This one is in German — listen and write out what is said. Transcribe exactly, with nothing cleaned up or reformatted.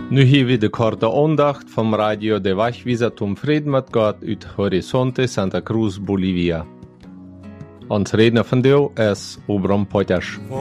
Nu hier weer de korte aandacht van Radio de Wegwijzer Tom Friedmatgott uit Horizonte Santa Cruz, Bolivia. Ons redner vandaag is Obram Potters.